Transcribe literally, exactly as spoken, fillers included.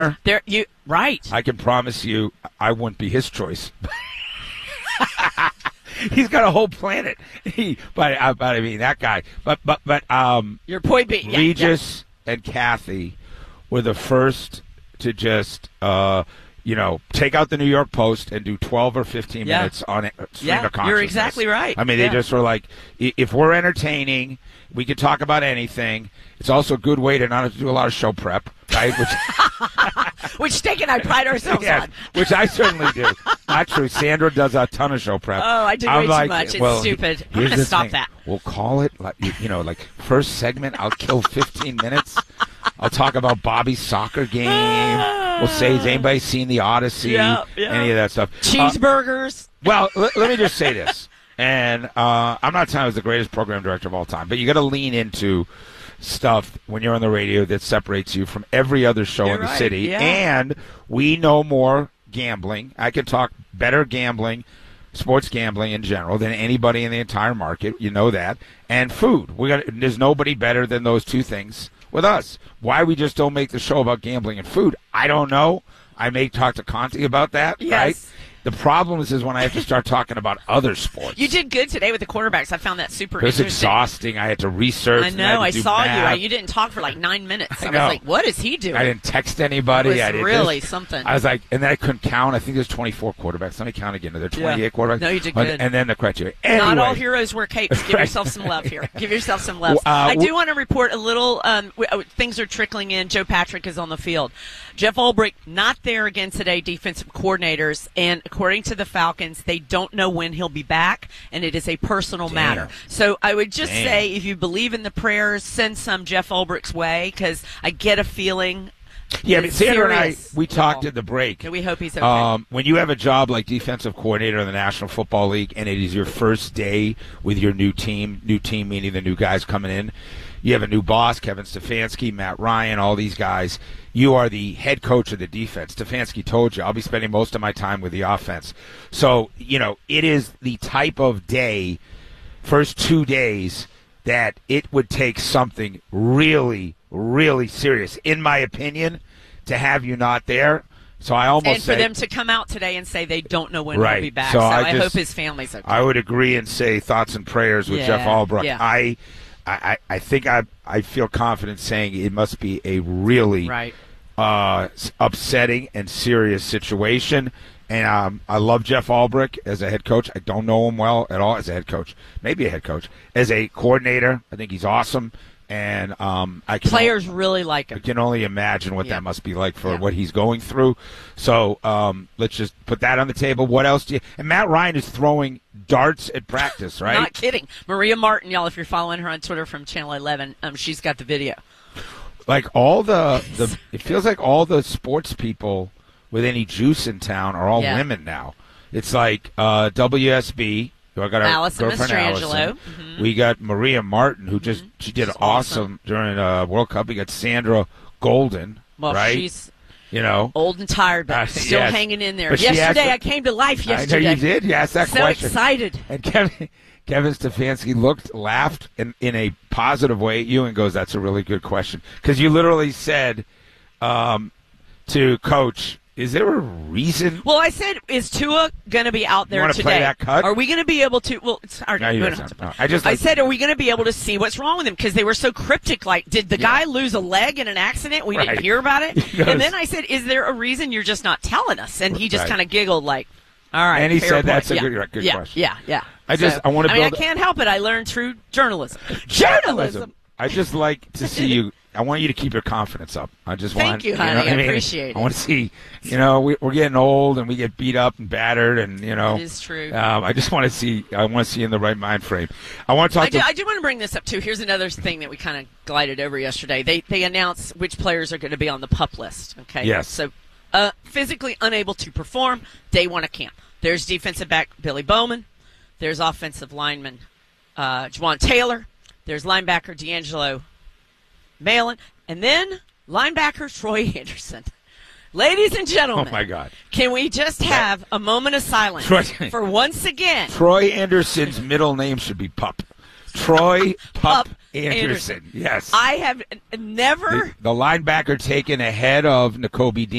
There, you right. I can promise you I wouldn't be his choice. He's got a whole planet. He, but, uh, but I mean, that guy. But, but, but, um, your point being, yeah, Regis yeah. and Kathy were the first to just, uh, you know, take out the New York Post and do twelve or fifteen yeah. minutes on it. Yeah, you're exactly right. I mean, yeah. they just were like, if we're entertaining, we can talk about anything. It's also a good way to not have to do a lot of show prep, right? Which, which Steak and I pride ourselves yes, on. Which I certainly do. Actually, Sandra does a ton of show prep. Oh, I do I'm way like, too much. It's well, stupid. I'm going to stop thing. that. We'll call it, like, you know, like first segment, I'll kill fifteen minutes. I'll talk about Bobby's soccer game. We'll say, has anybody seen The Odyssey? Yeah, yeah. Any of that stuff. Cheeseburgers. Uh, well, l- let me just say this. And uh, I'm not saying I was the greatest program director of all time, but you got to lean into stuff when you're on the radio that separates you from every other show You're in the right, city. yeah. And we know more gambling. I can talk better gambling, sports gambling in general, than anybody in the entire market. You know that. And food. We got. There's nobody better than those two things with us. Why we just don't make the show about gambling and food, I don't know. I may talk to Conti about that, yes. right? The problem is, is when I have to start talking about other sports. You did good today with the quarterbacks. I found that super it was interesting. exhausting. I had to research. I and know. I, had to I do saw math. you. I, you didn't talk for like nine minutes. I, I was know. like, what is he doing? I didn't text anybody. It was I didn't really this. something. I was like, and then I couldn't count. I think there's twenty-four quarterbacks. Let me count again. Are there twenty-eight Yeah. quarterbacks? No, you did And- good. And then the criteria. Anyway. Not all heroes wear capes. Give yourself some love here. Give yourself some love. Uh, I do w- want to report a little. Um, w- uh, things are trickling in. Joe Patrick is on the field. Jeff Ulbrich not there again today. Defensive coordinators, and according to the Falcons, they don't know when he'll be back, and it is a personal Damn. matter. So I would just Damn. say, if you believe in the prayers, send some Jeff Ulbrich's way, because I get a feeling. Yeah, but Sandra and I, serious. we talked Oh. at the break. We hope he's okay. Um, when you have a job like defensive coordinator in the National Football League, and it is your first day with your new team, new team meaning the new guys coming in, you have a new boss, Kevin Stefanski, Matt Ryan, all these guys. You are the head coach of the defense. Stefanski told you, I'll be spending most of my time with the offense. So, you know, it is the type of day, first two days, that it would take something really, really serious, in my opinion, to have you not there. So I almost and for say, them to come out today and say they don't know when Right. he'll be back. So So, I I, just- hope his family's okay. I would agree and say thoughts and prayers with Yeah, Jeff Ulbrich. yeah. I, I, I think I, I feel confident saying it must be a really right. uh, s- upsetting and serious situation. And um, I love Jeff Ulbrich as a head coach. I don't know him well at all as a head coach. Maybe a head coach. As a coordinator, I think he's awesome. And um, I can Players really like I him. can only imagine what Yeah. that must be like for Yeah. what he's going through. So um, let's just put that on the table. What else do you? And Matt Ryan is throwing darts at practice, right? Not kidding. Maria Martin, y'all, if you're following her on Twitter from Channel eleven, um, she's got the video. Like all the, the it feels like all the sports people with any juice in town are all Yeah. women now. It's like uh, W S B. who I got our Allison girlfriend Mastrangelo. Allison. Mhm. We got Maria Martin, who just she did She's awesome, awesome. during uh, World Cup. We got Sandra Golden, Well, right? she's you know, old and tired, but Uh, still yes. hanging in there. But she asked Yesterday, the- I came to life yesterday. I know you did. You asked that so question. excited. And Kevin, Kevin Stefanski looked, laughed in, in a positive way at you and goes, that's a really good question. Because you literally said um, to Coach, is there a reason? Well, I said, is Tua going to be out there wanna today? play that cut? Are we going to be able to? Well, it's our, No, you we don't don't have have to to. play. No, I just- I said, are we going to be able to see what's wrong with him? Because they were so cryptic. Like, did the Yeah. guy lose a leg in an accident? We Right. didn't hear about it. He goes- And then I said, is there a reason you're just not telling us? And he just Right. kind of giggled, like, all right. And he fair said point. that's a yeah. good- good yeah, question. Yeah, yeah. I just- So, I wanna I mean, I build- can't help it. I learned through journalism. Journalism. I just like to see you. I want you to keep your confidence up. I just Thank want you, honey. know what I mean? appreciate it. I want to see. You know, we, we're getting old and we get beat up and battered, and you know, It is true. Um, I just want to see. I want to see you in the right mind frame. I want to talk I do, to. I do want to bring this up, too. Here's another thing that we kind of glided over yesterday. They they announced which players are going to be on the PUP list. Okay. Yes. So uh, physically unable to perform, day one of camp. There's defensive back Billy Bowman. There's offensive lineman uh, Juwan Taylor. There's linebacker D'Angelo Malin. And then linebacker Troy Anderson. Ladies and gentlemen. Oh my God. Can we just have a moment of silence Troy- for once again? Troy Anderson's middle name should be Pup. Troy Pup, Pup Anderson. Anderson. Yes. I have n- never. The, the linebacker taken ahead of N'Kobe Dean.